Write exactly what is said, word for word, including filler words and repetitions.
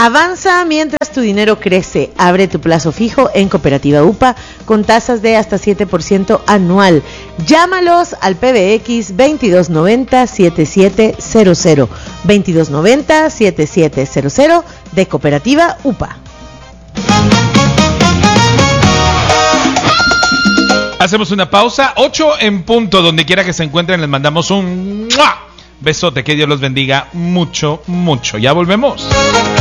Avanza mientras tu dinero crece. Abre tu plazo fijo en Cooperativa U P A con tasas de hasta siete por ciento anual. Llámalos al P B X veintidós noventa, setenta y siete cero cero. veintidós noventa, setenta y siete cero cero de Cooperativa U P A. Hacemos una pausa, ocho en punto, donde quiera que se encuentren, les mandamos un ¡mua! Besote, que Dios los bendiga mucho, mucho. Ya volvemos.